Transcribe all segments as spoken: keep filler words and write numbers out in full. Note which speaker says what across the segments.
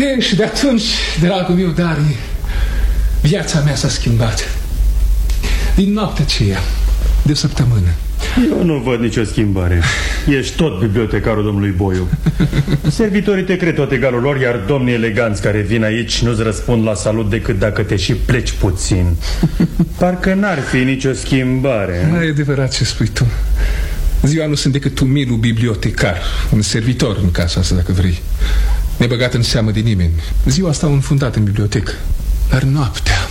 Speaker 1: E, și de atunci, dragul meu, Dari, viața mea s-a schimbat. Din noaptea aceea, de o săptămână.
Speaker 2: Eu nu văd nicio schimbare. Ești tot bibliotecarul domnului Boiu. Servitorii te cred tot egalul lor, iar domnii eleganți care vin aici nu-ți răspund la salut decât dacă te și pleci puțin. Parcă n-ar fi nicio schimbare.
Speaker 1: Mai e adevărat ce spui tu. Ziua nu sunt decât umilul bibliotecar, un servitor în casa asta, dacă vrei, nebăgat în seamă de nimeni. Ziua asta un fundat în bibliotecă. Dar noaptea,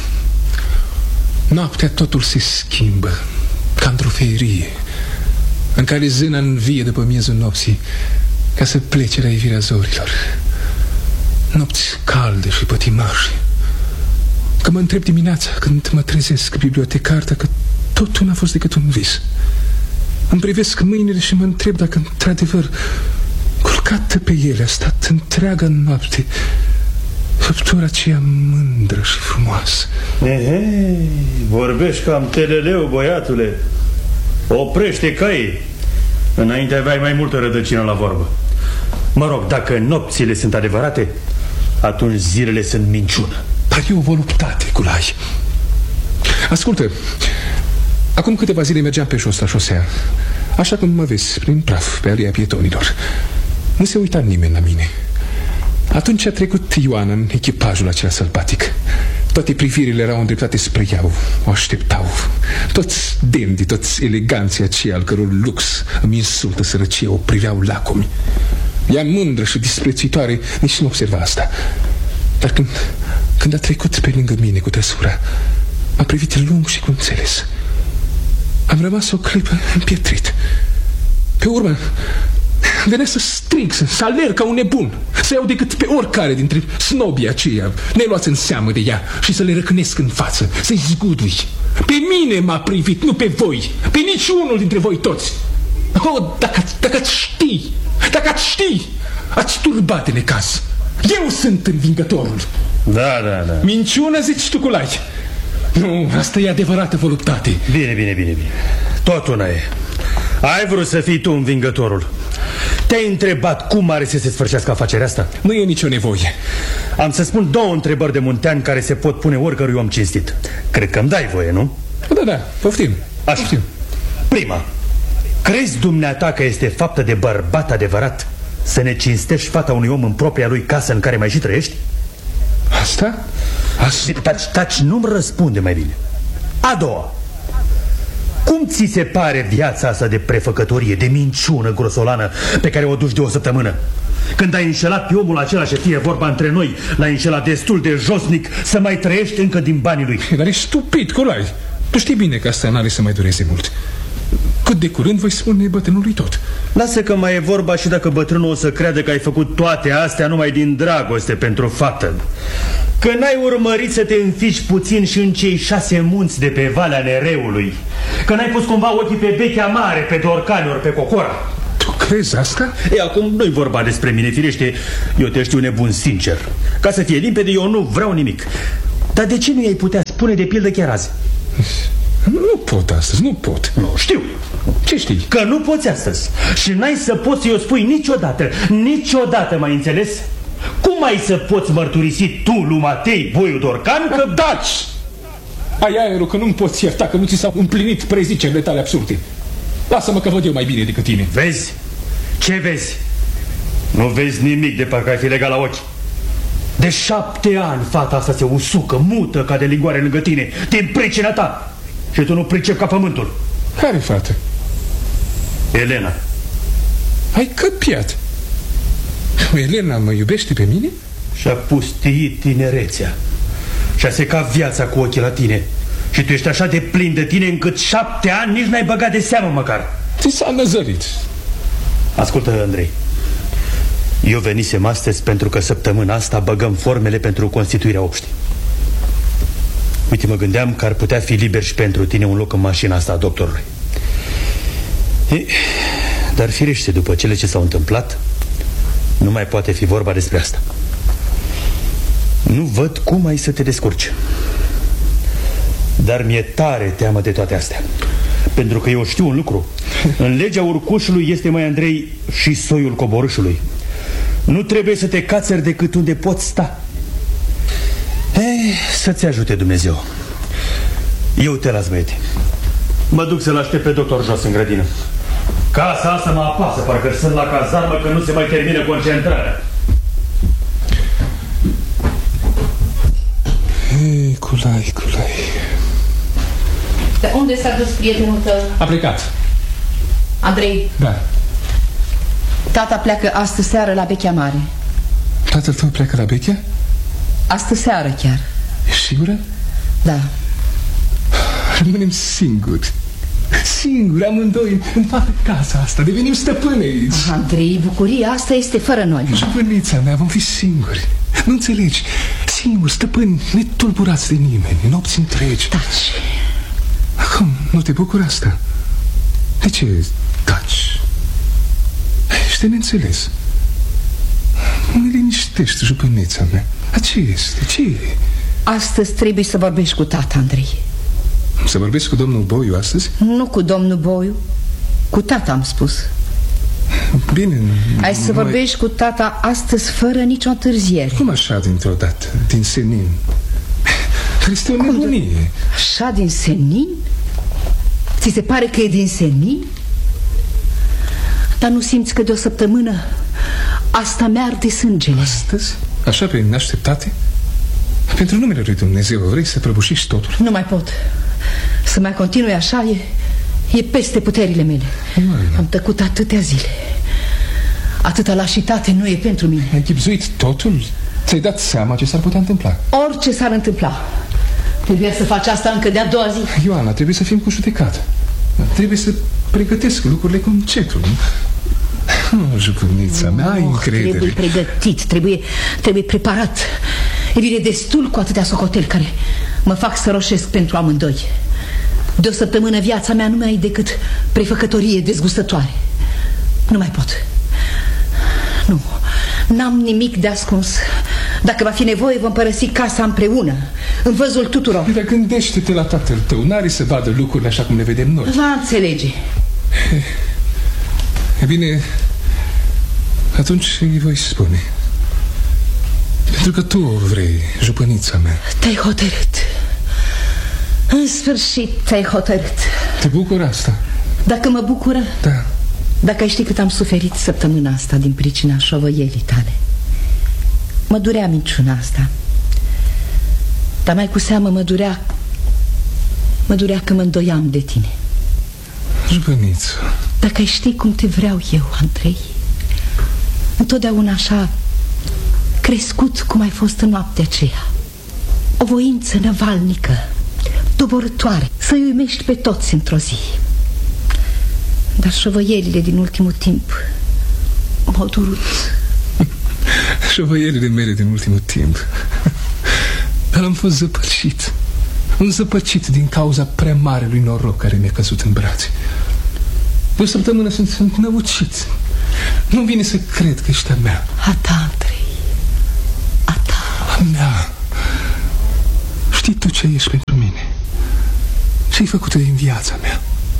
Speaker 1: noaptea totul se schimbă, ca într-o feerie în care zâna învie după miezul nopții ca să plece la ivirea zorilor. Nopți calde și pătimașe. Că mă întreb dimineața când mă trezesc bibliotecar dacă totul n-a fost decât un vis. Îmi privesc mâinile și mă întreb dacă într-adevăr culcată pe ele a stat întreaga noapte făptura aceea mândră și frumoasă.
Speaker 2: Ehe, vorbești cam teleleu, băiatule. Oprește caii. Înainte aveai mai multă rădăcină la vorbă. Mă rog, dacă nopțile sunt adevărate, atunci zilele sunt minciună.
Speaker 1: Dar e o voluptate, Culai. Ascultă, acum câteva zile mergeam pe jos la șosea, așa cum mă vezi, prin praf, pe aleea pietonilor. Nu se uita nimeni la mine. Atunci a trecut Ioana în echipajul acela sălbatic. Toate privirile erau îndreptate spre ea, o așteptau. Toți dandy, toți eleganții aceia al căror lux îmi insultă sărăcie, o priveau lacomi. Ea mândră și disprețuitoare nici nu observa asta. Dar când, când a trecut pe lângă mine cu trăsura, m-a privit lung și cu înțeles. Am rămas o clipă împietrit. Pe urmă venea să strig, să, să alerg ca un nebun, să iau decât pe oricare dintre snobii aceia neluați în seamă de ea și să le răcnesc în față, să-i zgudui. Pe mine m-a privit, nu pe voi, pe niciunul dintre voi toți. Oh, dacă, dacă ați ști, dacă ați ști, ați turbat în necaz. Eu sunt învingătorul.
Speaker 2: Da, da, da.
Speaker 1: Minciună zici tu, Culai? Nu, asta e adevărată voluptate.
Speaker 2: Bine, bine, bine, bine. Tot una e. Ai vrut să fii tu învingătorul. Te-ai întrebat cum are să se sfârșească afacerea asta?
Speaker 1: Nu e nicio nevoie.
Speaker 2: Am să spun două întrebări de muntean care se pot pune oricărui om cinstit. Cred că îmi dai voie, nu?
Speaker 1: Da, da, poftim.
Speaker 2: Așa.
Speaker 1: Poftim.
Speaker 2: Prima, crezi dumneata că este faptă de bărbat adevărat să ne cinstești fata unui om în propria lui casă în care mai și trăiești?
Speaker 1: Asta? Asta?
Speaker 2: Taci, taci, nu-mi răspunde mai bine. A doua, cum ți se pare viața asta de prefăcătorie, de minciună grosolană pe care o duci de o săptămână? Când ai înșelat pe omul acela, și fie vorba între noi, l-ai înșelat destul de josnic să mai trăiești încă din banii lui.
Speaker 1: Dar ești stupid, Culai. Tu știi bine că asta n-are să mai dureze mult. Cât de curând voi spune bătrânului tot.
Speaker 2: Lasă că mai e vorba și dacă bătrânul o să creadă că ai făcut toate astea numai din dragoste pentru fată. Că n-ai urmărit să te înfici puțin și în cei șase munți de pe Valea Nereului. Că n-ai pus cumva ochii pe Bechea Mare, pe Dorcani ori pe Cocora.
Speaker 1: Tu crezi asta?
Speaker 2: E, acum nu-i vorba despre mine, firește, eu te știu nebun sincer. Ca să fie limpede, eu nu vreau nimic. Dar de ce nu i-ai putea spune de pildă chiar azi?
Speaker 1: Nu pot astăzi, nu pot.
Speaker 2: Nu, știu.
Speaker 1: Ce știi?
Speaker 2: Că nu poți astăzi. Și n-ai să poți să-i o spui niciodată. Niciodată, m-ai înțeles? Cum ai să poți mărturisi tu, lui Matei Boiu Dorcan, că...
Speaker 1: Daci! Ai aerul că nu-mi poți ierta, că nu ți s-au împlinit prezicerile tale absurde. Lasă-mă că văd eu mai bine decât tine.
Speaker 2: Vezi? Ce vezi? Nu vezi nimic de parcă ai fi legat la ochi. De șapte ani fata asta se usucă, mută ca de lingoare lângă tine, din pricina ta. Și tu nu pricepi ca pământul.
Speaker 1: Care fată?
Speaker 2: Elena.
Speaker 1: Ai căpiat. Elena mă iubește pe mine?
Speaker 2: Și-a pustiit tinerețea. Și-a secat viața cu ochii la tine. Și tu ești așa de plin de tine încât șapte ani nici n-ai băgat de seamă măcar.
Speaker 1: Ți s-a năzărit.
Speaker 2: Ascultă, Andrei, eu venisem astăzi pentru că săptămâna asta băgăm formele pentru constituirea obștii. Uite, mă gândeam că ar putea fi liber și pentru tine un loc în mașina asta a doctorului. E, dar firește, după cele ce s-au întâmplat, nu mai poate fi vorba despre asta. Nu văd cum ai să te descurci. Dar mi-e tare teamă de toate astea. Pentru că eu știu un lucru. În legea urcușului este, mai Andrei, și soiul coborâșului. Nu trebuie să te cațeri decât unde poți sta. Ei, să-ți ajute Dumnezeu. Eu te las, băiete. Mă duc să-l aștept pe doctor jos în grădină. Casa asta mă apasă, parcă sunt la cazarmă, că nu se mai termină concentrarea.
Speaker 1: Ei, culai, culai.
Speaker 3: De unde s-a dus prietenul tău?
Speaker 1: A plecat.
Speaker 3: Andrei.
Speaker 1: Da.
Speaker 3: Tata pleacă astă seară la Bechea Mare.
Speaker 1: Tatăl tău pleacă la Bechea?
Speaker 3: Astă seară chiar.
Speaker 1: Ești sigură?
Speaker 3: Da.
Speaker 1: Rămânem singuri. Singuri, amândoi, în toată casa asta. Devenim stăpâni aici.
Speaker 3: Andrei, bucuria asta este fără noi.
Speaker 1: Jupânița mea, vom fi singuri. Nu înțelegi? Singuri, stăpâni, netulburați de nimeni, nopți întregi.
Speaker 3: Taci.
Speaker 1: Acum, nu te bucuri asta? De ce taci? Ești de neînțeles. Nu ne liniștești, jupânița mea. A, ce este? Ce e?
Speaker 3: Astăzi trebuie să vorbești cu tata, Andrei.
Speaker 1: Să vorbesc cu domnul Boiu astăzi?
Speaker 3: Nu cu domnul Boiu. Cu tata am spus.
Speaker 1: Bine.
Speaker 3: Ai să
Speaker 1: mai...
Speaker 3: vorbești cu tata astăzi fără nicio întârziere.
Speaker 1: Cum așa dintr-o dată? Din senin? Este o nebunie.
Speaker 3: Așa din senin? Ți se pare că e din senin? Dar nu simți că de o săptămână asta mi-arde sângele?
Speaker 1: Astăzi? Așa prin neașteptate? Pentru numele lui Dumnezeu vrei să prăbușești totul?
Speaker 3: Nu mai pot. Să mai continui așa e, e peste puterile mele.
Speaker 1: Ioana.
Speaker 3: Am tăcut atâtea zile. Atâta lașitate nu e pentru mine.
Speaker 1: Ai chipzuit totul? Ți-ai dat seama ce s-ar putea întâmpla?
Speaker 3: Orice s-ar întâmpla. Trebuie să faci asta încă de-a doua zi.
Speaker 1: Ioana, trebuie să fim cu judecată. Trebuie să pregătesc lucrurile cu încetul. Nu, jupânița mea, ai încredere.
Speaker 3: Trebuie pregătit, trebuie, trebuie preparat. E bine, destul cu atâtea socoteli care mă fac să roșesc pentru amândoi. De o săptămână viața mea nu mai e decât prefăcătorie dezgustătoare. Nu mai pot. Nu, n-am nimic de ascuns. Dacă va fi nevoie, vom părăsi casa împreună, în văzul tuturor.
Speaker 1: Dar gândește-te la tatăl tău. N-are să vadă lucrurile așa cum le vedem noi.
Speaker 3: Va înțelege.
Speaker 1: E bine, atunci îi voi spune. Pentru că tu o vrei, jupânița mea.
Speaker 3: Te-ai hotărât. În sfârșit te-ai hotărât.
Speaker 1: Te bucură asta?
Speaker 3: Dacă mă bucură?
Speaker 1: Da.
Speaker 3: Dacă ai ști cât am suferit săptămâna asta din pricina șovăielii tale. Mă durea minciuna asta. Dar mai cu seamă mă durea Mă durea că mă îndoiam de tine.
Speaker 1: Jupâniță.
Speaker 3: Dacă ai ști cum te vreau eu, Andrei. Întotdeauna așa crescut cum ai fost în noaptea aceea. O voință năvalnică, doborătoare, să-i uimești pe toți într-o zi. Dar șovăielile din ultimul timp m-au durut.
Speaker 1: Șovăielile mele din ultimul timp. Dar am fost zăpăcit. Un zăpăcit din cauza prea marelui noroc care mi-a căzut în brațe. De o săptămână sunt, sunt năucit. Nu vine să cred că ești a mea.
Speaker 3: A ta, Andrei. A ta.
Speaker 1: A mea. Știi tu ce ești pentru mine? Ce-ai făcut din viața mea?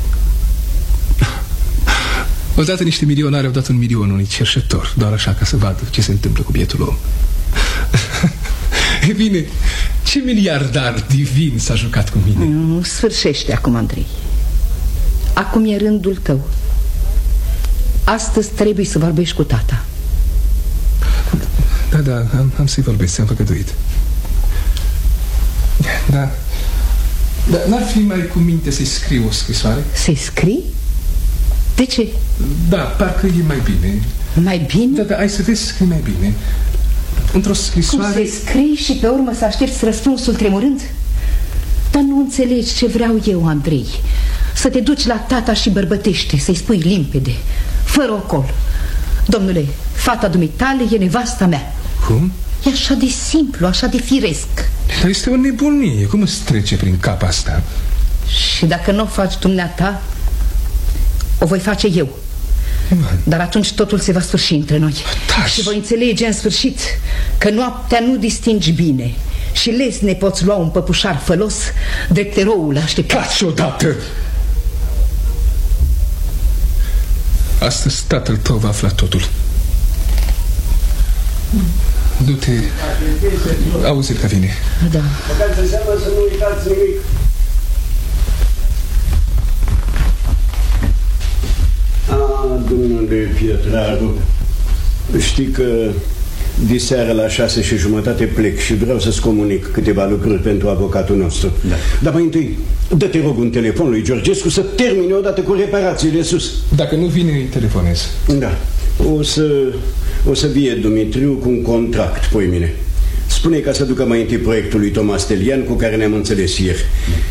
Speaker 1: Odată niște milionari au dat un milion unui cerșetor, doar așa ca să vadă ce se întâmplă cu bietul om. E bine, ce miliardar divin s-a jucat cu mine?
Speaker 3: Nu, sfârșește acum, Andrei. Acum e rândul tău. Astăzi trebuie să vorbești cu tata.
Speaker 1: Da, da, am, am să-i vorbesc, ți-am făgăduit. Da. Dar n-ar fi mai cu minte să-i scriu o scrisoare?
Speaker 3: Să-i scrii? De ce?
Speaker 1: Da, parcă e mai bine.
Speaker 3: Mai bine?
Speaker 1: Da, da, ai să vezi că e mai bine. Într-o scrisoare...
Speaker 3: Cum să-i scrii și pe urmă să aștepți răspunsul tremurând? Dar nu înțelegi ce vreau eu, Andrei. Să te duci la tata și bărbătește, să-i spui limpede, fără ocol: domnule, fata dumitale e nevasta mea.
Speaker 1: Cum?
Speaker 3: E așa de simplu, așa de firesc.
Speaker 1: Dar este o nebunie. Cum îți trece prin cap asta?
Speaker 3: Și dacă nu o faci dumneata, o voi face eu.
Speaker 1: Iman.
Speaker 3: Dar atunci totul se va sfârși între noi.
Speaker 1: Taci.
Speaker 3: Și voi înțelege în sfârșit că noaptea nu distingi bine și lesne poți lua un păpușar fălos drept eroul așteptat.
Speaker 1: Taci odată! Astăzi tatăl tău va afla totul. Du-te. Auzi că vine.
Speaker 3: Da.
Speaker 4: Băgați de seama să nu uitați nimic. A, domnule Pietraru, știi că diseară la șase și jumătate plec și vreau să-ți comunic câteva lucruri pentru avocatul nostru. Da. Dar mai întâi, dă-te rog un telefon lui Georgescu să termine odată cu reparațiile sus.
Speaker 1: Dacă nu vine, îi telefonez.
Speaker 4: Da. O să, o să vie Dumitriu cu un contract, poi mine. Spune ca să ducă mai întâi proiectul lui Tomas Telian, cu care ne-am înțeles ieri.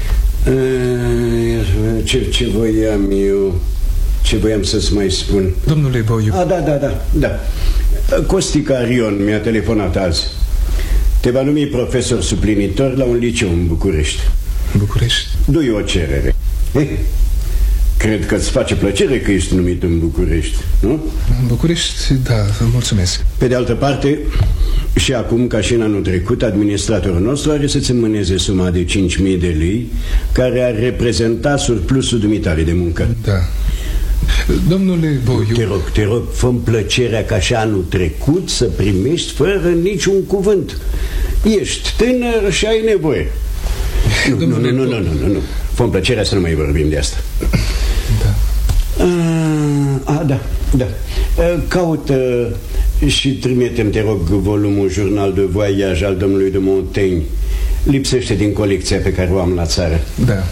Speaker 4: Ce, ce voiam eu... Ce voiam să-ți mai spun?
Speaker 1: Domnule Boiu.
Speaker 4: A, da, da, da, da. Costi Carion mi-a telefonat azi. Te va numi profesor suplinitor la un liceu în București.
Speaker 1: București?
Speaker 4: Du-i o cerere. Eh, cred că îți face plăcere că ești numit în București, nu?
Speaker 1: În București, da, vă mulțumesc.
Speaker 4: Pe de altă parte, și acum, ca și în anul trecut, administratorul nostru are să-ți înmâneze suma de cinci mii de lei, care ar reprezenta surplusul dumitare de muncă.
Speaker 1: Da. Domnule Boiu...
Speaker 4: Te rog, te rog, fă-mi plăcerea ca și anul trecut să primești fără niciun cuvânt. Ești tânăr și ai nevoie. Nu, nu, nu, nu, nu, nu, nu. Fă-mi plăcerea să nu mai vorbim de asta.
Speaker 1: Da.
Speaker 4: A, a da, da. Caută și trimite-mi, te rog, volumul Jurnal de Voyage al domnului de Montaigne. Lipsește din colecția pe care o am la țară.
Speaker 1: Da.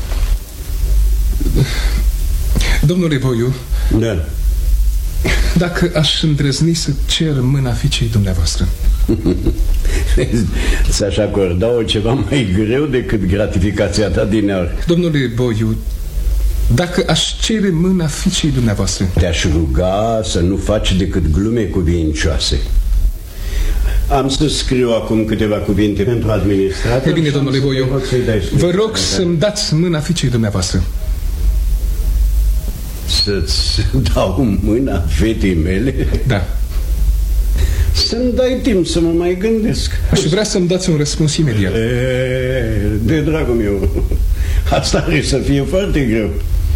Speaker 1: Domnule Boiu.
Speaker 4: Da.
Speaker 1: Dacă aș îndrăzni să cer mâna fiicei dumneavoastră.
Speaker 4: Ți-aș acorda-o ceva mai greu decât gratificația ta din aur.
Speaker 1: Domnule Boiu, dacă aș cere mâna fiicei dumneavoastră,
Speaker 4: te-aș ruga să nu faci decât glume cuvincioase. Am să scriu acum câteva cuvinte pentru administrator.
Speaker 1: E bine, domnule Boiu, vă rog să-mi dați mâna fiicei dumneavoastră.
Speaker 4: Să-ți dau mâna fetei mele?
Speaker 1: Da.
Speaker 4: Să-mi dai timp să mă mai gândesc.
Speaker 1: Aș vrea să-mi dați un răspuns imediat.
Speaker 4: E, de dragul meu, asta are să fie foarte greu.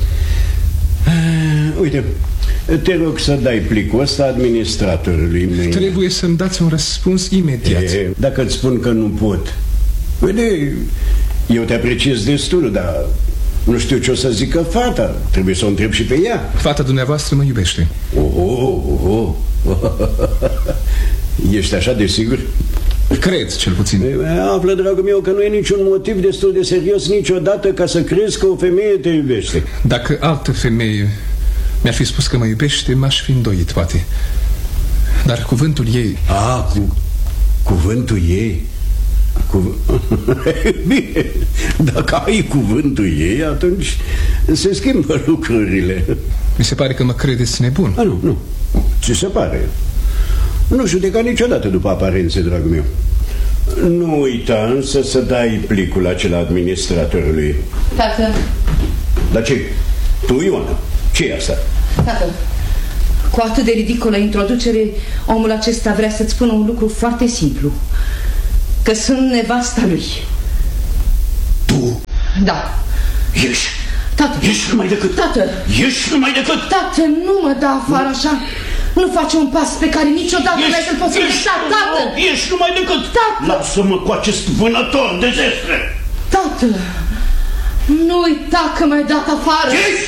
Speaker 4: Uite, te rog să dai plicul ăsta administratorului meu.
Speaker 1: Trebuie să-mi dați un răspuns imediat.
Speaker 4: E, dacă îți spun că nu pot, uite, eu te apreciez destul, dar nu știu ce o să zică fata. Trebuie să o întreb și pe ea.
Speaker 1: Fata dumneavoastră mă iubește.
Speaker 4: Oh, oh, oh, oh. Ești așa de sigur?
Speaker 1: Cred, cel puțin.
Speaker 4: Află, dragul meu, că nu e niciun motiv destul de serios niciodată ca să crezi că o femeie te iubește.
Speaker 1: Dacă altă femeie mi-ar fi spus că mă iubește, m-aș fi îndoit, poate. Dar cuvântul ei...
Speaker 4: A, cu... cuvântul ei? Cu... Bine, dacă ai cuvântul ei, atunci se schimbă lucrurile.
Speaker 1: Mi se pare că mă credeți nebun.
Speaker 4: A, nu, nu, ți se pare. Nu judeca niciodată după aparențe, dragul meu. Nu uita însă să dai plicul acela administratorului.
Speaker 3: Tată.
Speaker 4: Dar ce? Tu, Ioana? Ce e asta?
Speaker 3: Tată, cu atât de ridicolă introducere, omul acesta vrea să-ți spună un lucru foarte simplu. Că sunt nevasta lui.
Speaker 4: Tu?
Speaker 3: Da.
Speaker 4: Ești?
Speaker 3: Tată.
Speaker 4: Ești numai decât?
Speaker 3: Tată.
Speaker 4: Ești numai decât?
Speaker 3: Tată, nu mă da afară așa. Nu face un pas pe care niciodată nu ai să-l poți îndrepta, tată!
Speaker 4: Ești numai decât!
Speaker 3: Tată!
Speaker 4: Lasă-mă cu acest vânător de zestre!
Speaker 3: Tată! Nu uita că m-ai dat afară!
Speaker 4: Ești!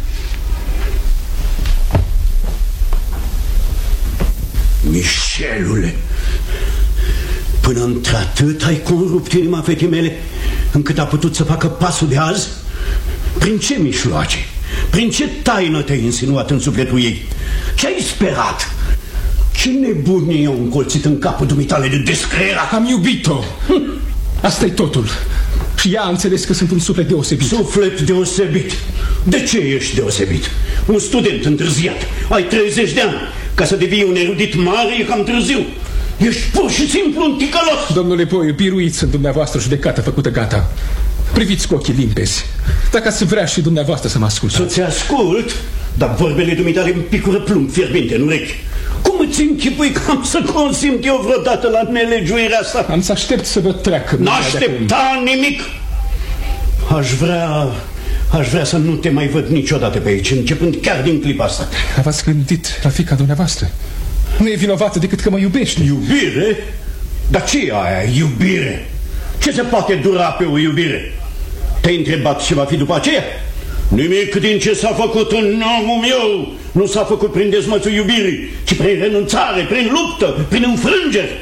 Speaker 4: Mișelule! Până într-atât ai corupt inima fetei mele, încât a putut să facă pasul de azi? Prin ce mișloace? Prin ce taină te-ai insinuat în sufletul ei? Ce ai sperat? Ce nebunie au încolțit în capul dumitale de descreierat?
Speaker 1: Am iubit-o. Asta e totul. Și ea a înțeles că sunt un suflet deosebit.
Speaker 4: Suflet deosebit? De ce ești deosebit? Un student întârziat. Ai treizeci de ani. Ca să devii un erudit mare e cam târziu. Ești pur și simplu un ticălos.
Speaker 1: Domnule Boiu, biruiți în dumneavoastră judecată făcută gata. Priviți cu ochii limpezi. Dacă ați vrea și dumneavoastră să mă ascultați.
Speaker 4: Să-ți ascult? Dar vorbele dumitale îmi picură plumb fierbinte în urechi. Cum îți închipui că am să consimt eu vreodată la nelegiuirea asta?
Speaker 1: Am să aștept să vă treacă.
Speaker 4: N-aștepta nimic. Aș vrea... Aș vrea să nu te mai văd niciodată pe aici, începând chiar din clipa asta.
Speaker 1: V-ați gândit la fiica dumneavoastră? Nu e vinovată decât că mă iubește.
Speaker 4: Iubire? Dar ce e aia, iubire? Ce se poate dura pe o iubire? Te-ai întrebat ce va fi după aceea? Nimic din ce s-a făcut în neamul meu nu s-a făcut prin dezmățul iubirii, ci prin renunțare, prin luptă, prin înfrângeri.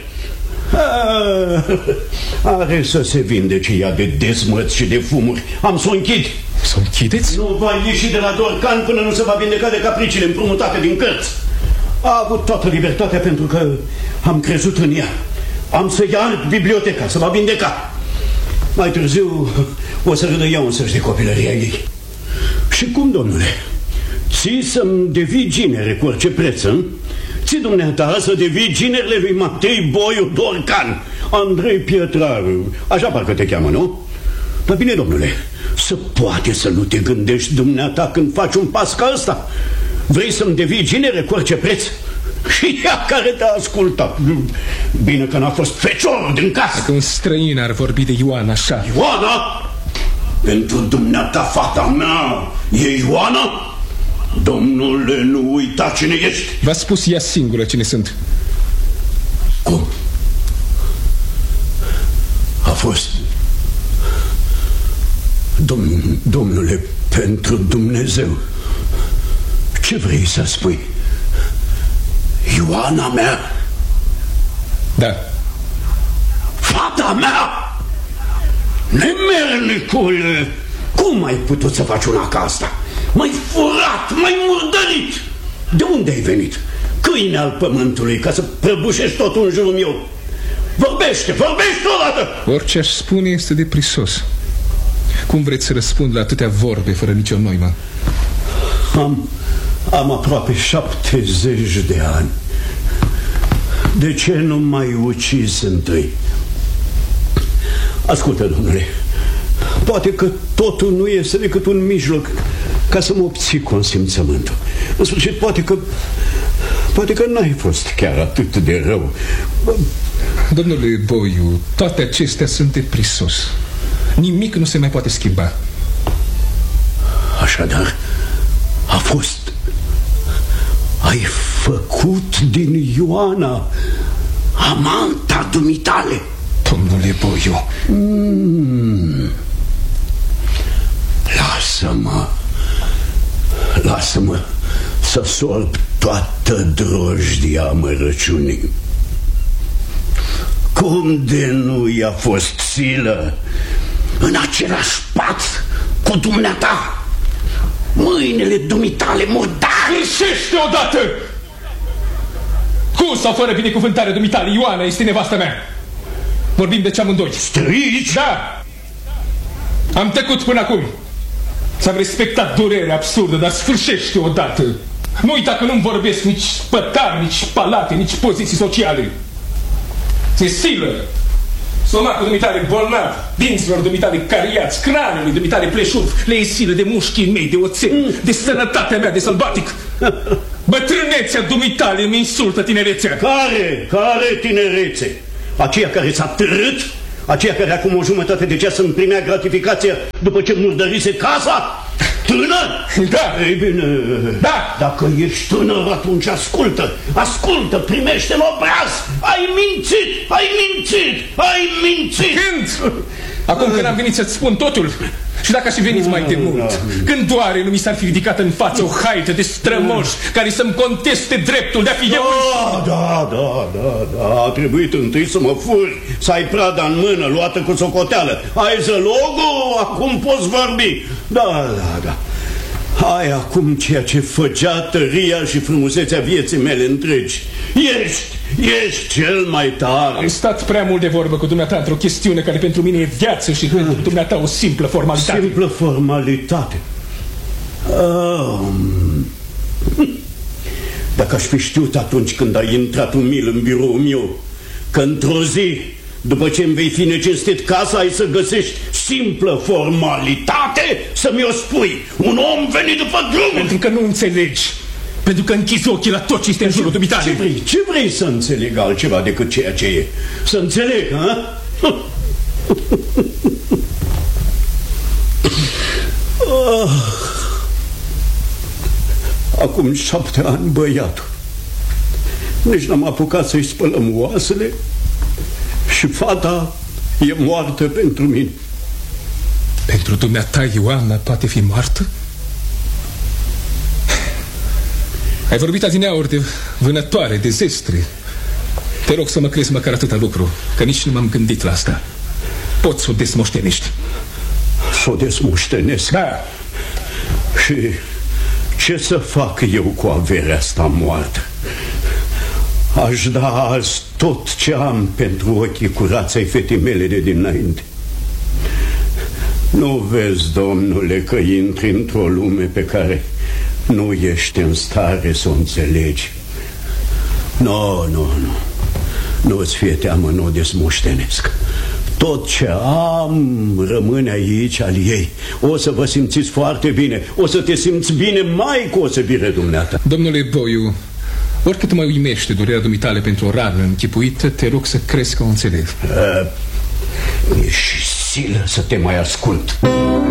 Speaker 4: Are să se vindece ea de dezmăți și de fumuri. Am să o închid.
Speaker 1: Să o închideți?
Speaker 4: Nu va ieși de la Dorcan până nu se va vindeca de capriciile împrumutate din cărți. A avut toată libertatea pentru că am crezut în ea. Am să-i ard biblioteca, să va vindeca. Mai târziu o să râdă ea însăși de copilăria ei. Și cum, domnule? Ții să-mi devii ginere cu orice preț, hă? Ții dumneata să devii ginerele lui Matei Boiu Dorcan, Andrei Pietraru, așa parcă te cheamă, nu? Dar bine, domnule, să poate să nu te gândești dumneata când faci un pas ca ăsta. Vrei să-mi devii ginere cu orice preț? Și ea care te-a ascultat. Bine că n-a fost feciorul din casă.
Speaker 1: Dacă un străin ar vorbi de Ioana așa.
Speaker 4: Ioana? Pentru dumneata, fata mea, e Ioana? Domnule, nu uita cine ești.
Speaker 1: V-a spus ea singură cine sunt.
Speaker 4: Cum? A fost... Domn, domnule, pentru Dumnezeu, ce vrei să spui? Ioana mea?
Speaker 1: Da.
Speaker 4: Fata mea? Nemernicule, cum ai putut să faci una ca asta? M-ai furat, m-ai murdărit. De unde ai venit? Câine al pământului, ca să prăbușești totul în jurul meu. Vorbește, vorbește odată.
Speaker 1: Orice aș spune este de prisos. Cum vreți să răspund la atâtea vorbe fără nicio noimă?
Speaker 4: Am, am aproape șaptezeci de ani. De ce nu m-ai ucis întâi? Ascultă, domnule, poate că totul nu este decât un mijloc ca să mă obții consimțământul. În sfârșit, poate că poate că n-ai fost chiar atât de rău.
Speaker 1: Domnule Boiu, toate acestea sunt de prisos. Nimic nu se mai poate schimba.
Speaker 4: Așadar, a fost... Ai făcut din Ioana amanta dumitale.
Speaker 1: Domnule Boiu.
Speaker 4: mm. Lasă-mă Lasă-mă să sorb toată drojdia amărăciunii. Cum de nu i-a fost silă în același pat cu dumneata? Mâinile dumitale murdare.
Speaker 1: Sfârșește odată! Cu sau fără binecuvântare dumitale, Ioana este nevastă mea. Vorbim de ce amândoi.
Speaker 4: Strici?
Speaker 1: Da! Am tăcut până acum. Ți-am respectat durerea absurdă, dar sfârșește odată. Nu uita că nu-mi vorbesc nici pătari, nici palate, nici poziții sociale. Ți-e silă. Stomacul dumitale bolnav, dinților dumitale cariați, craniului dumitale pleșuv, le e silă de mușchii mei, de oțel, mm. de sănătatea mea de sălbatic. Bătrânețea dumitale îmi insultă tinerețea.
Speaker 4: Care? Care tinerețe? Aceea care s-a târât? Aceea care acum o jumătate de ceas îmi primea gratificația după ce murdărise casa? Tânăr?
Speaker 1: Da.
Speaker 4: Ei bine,
Speaker 1: da.
Speaker 4: Dacă ești tânăr, atunci ascultă. Ascultă, primește-l obraz. Ai mințit, ai mințit, ai mințit.
Speaker 1: Când? Acum când am venit să-ți spun totul. Și dacă aș fi venit mai de mult, când doare nu mi s-ar fi ridicat în față o haită de strămoși care să-mi conteste dreptul de a fi eu.
Speaker 4: Da, da, da, da, da. A trebuit întâi să mă furi, să ai prada în mână, luată cu socoteală. Ai zălogul, acum poți vorbi. Da, da, da. Ai acum ceea ce făcea tăria și frumusețea vieții mele întregi. Ești, ești cel mai tare.
Speaker 1: Am stat prea mult de vorbă cu dumneata într-o chestiune care pentru mine e viață și pentru dumneata o simplă formalitate.
Speaker 4: Simplă formalitate. Um... Dacă aș fi știut atunci când ai intrat umil în biroul meu că într-o zi, după ce îmi vei fi necinstit casa, ai să găsești simplă formalitate să mi-o spui. Un om venit după drum.
Speaker 1: Pentru că nu înțelegi. Pentru că închizi ochii la tot ce este în jurul dumitale.
Speaker 4: Ce vrei? Ce vrei să înțeleg altceva decât ceea ce e? Să înțeleg, ha? Acum șapte ani băiatul Nici n-am apucat să-i spălăm oasele și fata e moartă pentru mine.
Speaker 1: Pentru dumneata Ioana poate fi moartă? Ai vorbit adineauri de vânătoare, de zestre. Te rog să mă crezi măcar atâta lucru, că nici nu m-am gândit la asta. Poți să o desmoștenești.
Speaker 4: Să o desmoștenesc?
Speaker 1: Da.
Speaker 4: Și ce să fac eu cu averea asta moartă? Aș da azi tot ce am pentru ochii curați ai fetei mele de dinainte. Nu vezi, domnule, că intri într-o lume pe care nu ești în stare să o înțelegi? Nu, nu, nu. Nu-ți fie teamă, nu o desmoștenesc. Tot ce am rămâne aici al ei. O să vă simțiți foarte bine. O să te simți bine mai cu osebire dumneata.
Speaker 1: Domnule Boiu, oricât mă uimește durerea dumitale pentru o rană închipuită, te rog să crezi că o înțeleg.
Speaker 4: uh, E și silă să te mai ascult.